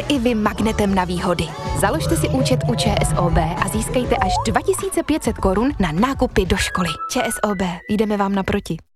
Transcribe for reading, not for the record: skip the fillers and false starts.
i vy magnetem na výhody. Založte si účet u ČSOB a získejte až 2500 korun na nákupy do školy. ČSOB, jdeme vám naproti.